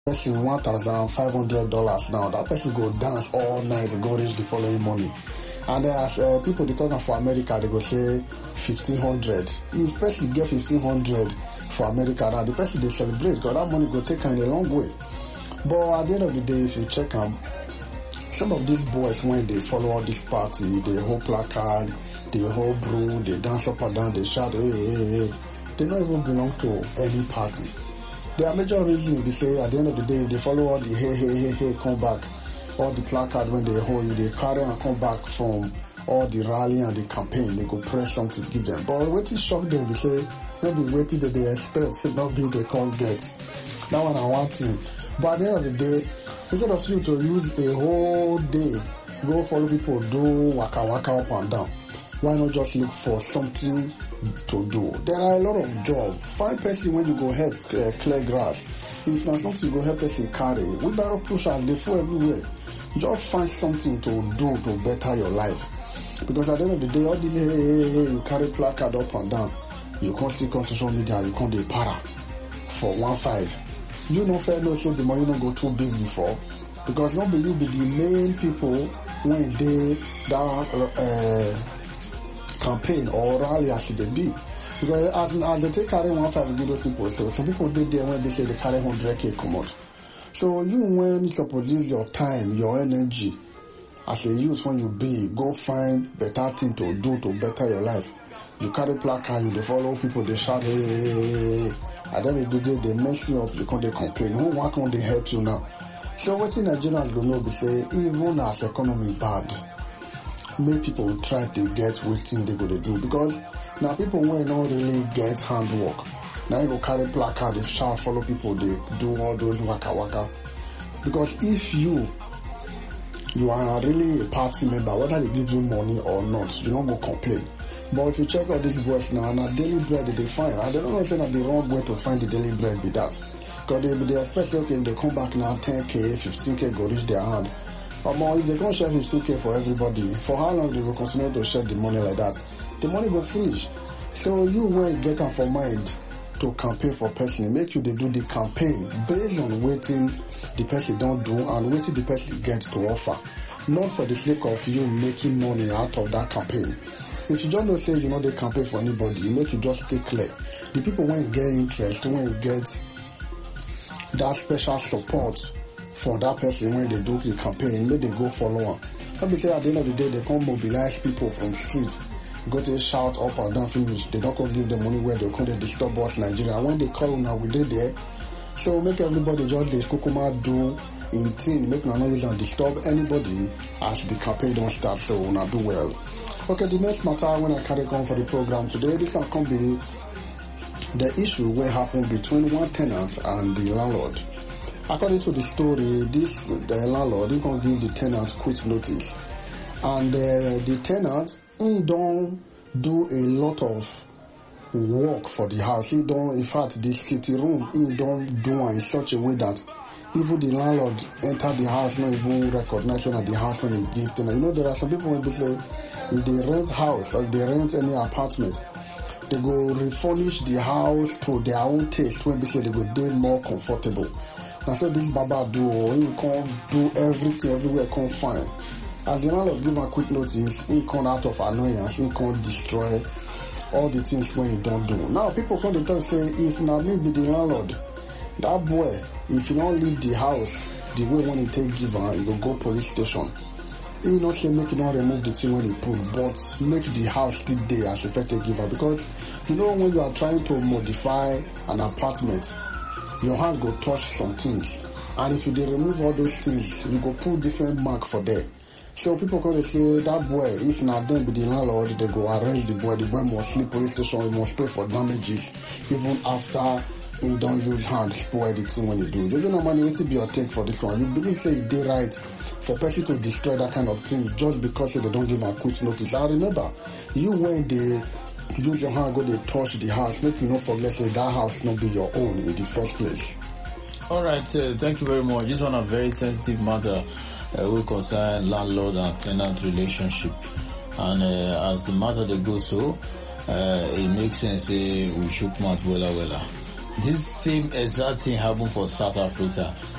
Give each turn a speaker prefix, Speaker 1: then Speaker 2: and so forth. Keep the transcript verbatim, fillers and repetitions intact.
Speaker 1: person one thousand five hundred dollars now, that person go dance all night, go reach the following morning. And then as uh, people they talk for America, they go say fifteen hundred. If person get fifteen hundred for America, now the person they celebrate because that money go take kind a long way. But at the end of the day, if you check them, some of these boys when they follow all this party, they hold placard, they hold broom, they dance up and down, they shout, hey, hey, hey. They don't even belong to any party. Their major reason they say at the end of the day, they follow all the hey, hey, hey, hey, come back. All the placard when they hold you, they carry and come back from all the rally and the campaign, they go press something to give them. But what is shock them, they say, maybe waiting that they expect, so not be they can't get. That one I want to. But at the end of the day, instead of you to use a whole day, go follow people, do waka waka up and down. Why not just look for something to do? There are a lot of jobs. Find person when you go help uh, clear grass. If not something you go help person carry, we better push out the floor everywhere. Just find something to do to better your life. Because at the end of the day, all this hey, hey, hey, you carry placard up and down. You can't still come to social media, you can't do para for one five. You know fair no so the money don't go too big before. Because not believe be the main people when they that uh, campaign or rally as they be. Because as, as they take carry one five with those people, so some people did there when they say they carry one hundred K come out. So you when you suppose use your time, your energy as a youth when you be, go find better thing to do to better your life. You carry placard, you they follow people, they shout, hey, hey, hey, hey. At the end of the day, they mess you up, you can't they complain. Who, why can't they help you now? So what in Nigerians go know, be say, even as economy bad, make people try to get what thing they go to do. Because now people when not really get handwork. Now you go carry placard, they shout, follow people, they do all those waka waka. Because if you, you are really a party member, whether they give you money or not, you don't go complain. But if you check out these boys now, and a daily bread that they find, I don't know if that's the wrong way to find the daily bread with that. Because they, they expect, okay, if they come back now, ten K, fifteen K go reach their hand. But more, if they can't share fifteen K for everybody, for how long they will continue to share the money like that? The money will finish. So you when you get them for mind to campaign for person, make you they do the campaign based on waiting the person don't do and waiting the person get to offer. Not for the sake of you making money out of that campaign. If you just don't say you know they campaign for anybody, you make you just stay clear. The people when you get interest, when you get that special support for that person when they do the campaign, make they go follow them. Let me say at the end of the day, they can't mobilize people from streets. Go to shout up and down finish. They don't come give them money where they can't disturb us Nigeria. When they call now, we did there. So make everybody just the kukuma do in thing, make no noise and disturb anybody as the campaign don't start, so now do well. Okay, the next matter when I carry on for the program today, this can come be the issue where happened between one tenant and the landlord. According to the story, this the landlord he can give the tenant quit notice, and uh, the tenant he don't do a lot of work for the house. He don't, in fact, the city room he don't do in such a way that even the landlord enter the house not even recognizing that the house when he give tenant. You know there are some people when they say if they rent house or they rent any apartment, they go refurnish the house to their own taste when they say they go be more comfortable. That's what this Baba do, or he can't do everything everywhere can't find. As the landlord give a quick notice, he come out of annoyance, he can't destroy all the things when he don't do. Now people come to tell say if now me be the landlord, that boy, if you don't leave the house the way when he take give her, he will go police station. He not say make you not remove the thing when he put, but make the house still there as a take giver. Because you know when you are trying to modify an apartment, your hand go touch some things. And if you dey remove all those things, you go put different mark for there. So people come to say that boy, if not them be the landlord, they go arrest the boy, the boy must sleep police station, he must pay for damages even after he don't use hand spoil the thing when you do. You don't know money, what be your take for this one? You believe say it dey right for person to destroy that kind of thing just because they don't give a quick notice. I remember you when they use your hand go they touch the house, make you not forget say that house not be your own in the first place.
Speaker 2: All right, uh, thank you very much. This one a very sensitive matter. Uh, we concern landlord and tenant relationship, and uh, as the matter they go so, uh, it makes sense. Uh, we should mouth wella wella. This same exact thing happened for South Africa.